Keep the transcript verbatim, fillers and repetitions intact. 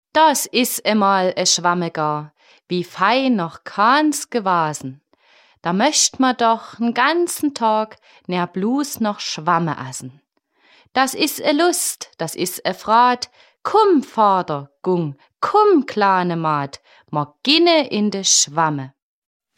Das is emal e Schwamme gar, wie fein noch kahns gewasen. Da möcht ma doch n ganzen Tag ner blus noch Schwamme essen. Das is e Lust, das is e Frat, kumm, Vater, Gung, kumm, kleine Maat, ma ginne in de Schwamme.